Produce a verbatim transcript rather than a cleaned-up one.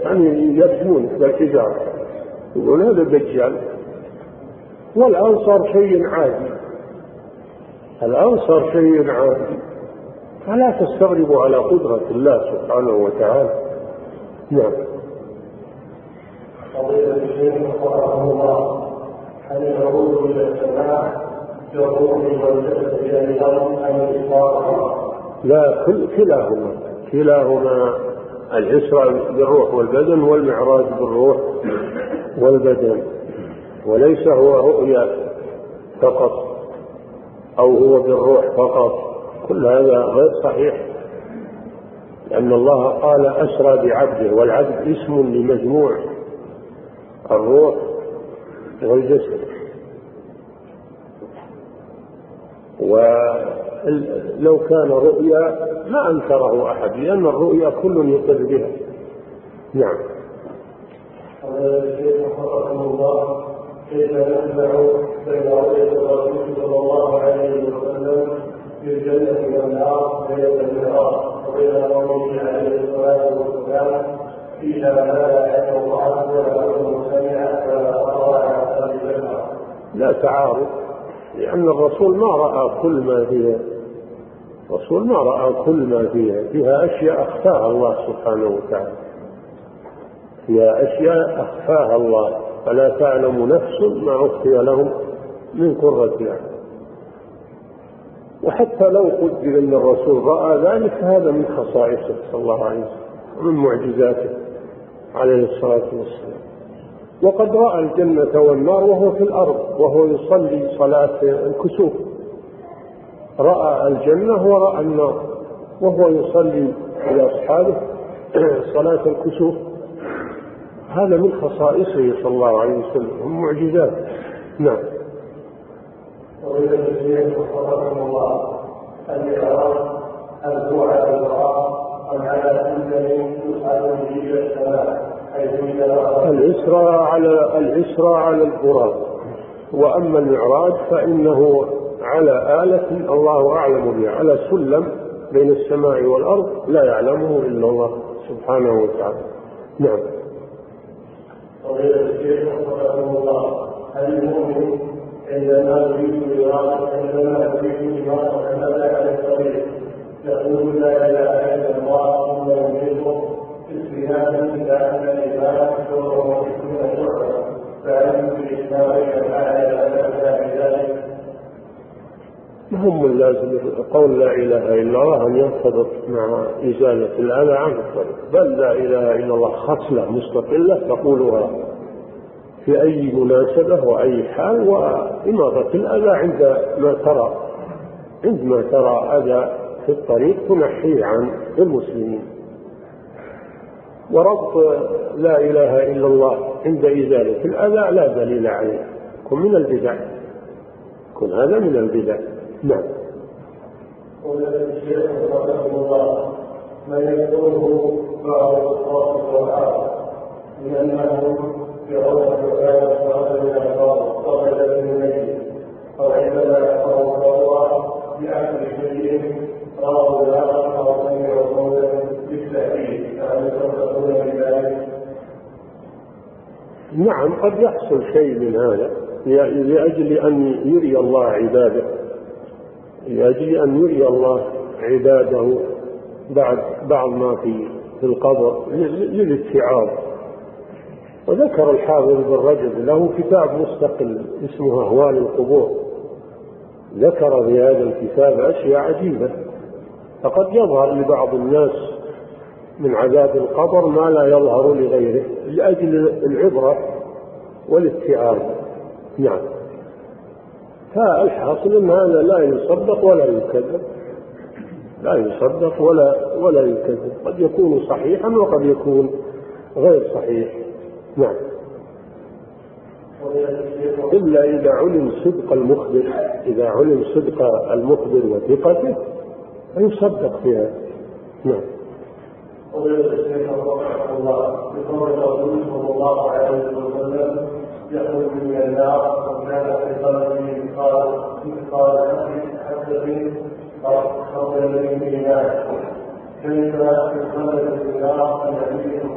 يعني يرجمون بالحجارة، يقول هذا دجال. والآن صار شيء عادي، الآن صار شيء عادي، فلا تستغربوا على قدرة الله سبحانه وتعالى. نعم. فضيلة الشيخ رحمه الله، هل العروض إلى السماء بالروح والجسد إلى الأرض أم الإسراء؟ لا، كلاهما كلاهما الإسراء بالروح والبدن والمعراج بالروح والبدن، وليس هو رؤيا فقط أو هو بالروح فقط، كل هذا غير صحيح، لأن الله قال أسرى بعبده، والعبد اسم لمجموع الروح والجسد. ولو كان رؤيا ما أنكره أحد، لأن الرؤيا كل يقر بها. نعم. كيف نتبع بين رؤية الرسول صلى الله عليه وسلم في الجنة والنار ليلة المعراج وبين قوله عليه الصلاة والسلام فيها ما لا يعلم الله ولا يعلم سمع ولا أرى على أهل الجنة؟ لا تعارض، لأن الرسول ما رأى كل ما فيها، الرسول ما رأى كل ما فيها، فيها أشياء أخفاها الله سبحانه وتعالى، فيها أشياء أخفاها الله، فلا تعلم نفس ما أخفي لهم من قرة أعين. وحتى لو قدر أن الرسول رأى ذلك هذا من خصائصه صلى الله عليه وسلم ومن معجزاته عليه الصلاة والسلام. وقد رأى الجنة والنار وهو في الأرض وهو يصلي صلاة الكسوف، رأى الجنة ورأى النار وهو يصلي لأصحابه صلاة الكسوف، هذا من خصائصه صلى الله عليه وسلم ومن معجزات. نعم. وإذا الشيخ رحمه الله المعراج هل هو على البراء أم على سلم يصعد به إلى السماء حيث الإسراء على الإسراء على البراق، وأما المعراج فإنه على آلة الله أعلم بها، على سلم بين السماء والأرض لا يعلمه إلا الله سبحانه وتعالى. نعم. وغير الشيخ رحمه الله هل المؤمن عندما يريد إرادة عندما يريد إرادة المدى على الطريق يقول لا إله إلا الله ثم يملكه استنادا إلى أن الإيمان شعور وحكمة شعور فهل بالإسلام كفاية لا ذلك؟ هم اللازم قول لا إله إلا الله أن يرتبط مع إزالة الأذى عن الطريق، بل لا إله إلا الله خصلة مستقلة تقولها في أي مناسبة وأي حال، وإماطة الأذى عندما ترى عندما ترى أذى في الطريق تنحيه عن المسلمين. وربط لا إله إلا الله عند إزالة الأذى لا دليل عليه، كن من البدع، كن هذا من البدع. نعم. والشيخ رحمه الله ما يذكره بعض الصوت والعرب من أنه يرون الرجال الصالح من الأرض صالح من الميت أو عندما يحفظ الله بأكل شيء رأوا لا أو سمعوا قولا بالتأكيد فهل يصدقون بذلك؟ نعم، قد يحصل شيء من هذا لأجل أن يري الله عباده، لأجل أن يري الله عباده بعد بعض ما في في القبر للاتعاظ. وذكر الحافظ بن رجب له كتاب مستقل اسمه أهوال القبور، ذكر في هذا الكتاب أشياء عجيبة، فقد يظهر لبعض الناس من عذاب القبر ما لا يظهر لغيره لأجل العبرة والاتعاظ. نعم. فالحاصل أن هذا لا يصدق ولا يكذب، لا يصدق ولا ولا يكذب، قد يكون صحيحا وقد يكون غير صحيح. نعم. إلا إذا علم صدق المخبر، إذا علم صدق المخبر وثقته فيصدق فيها. نعم. بقول الرسول صلى الله عليه وسلم يخرج من النار وكان في قلبه مثقال مثقال حبة خردل من إيمان، كيف يخرج من النار الذي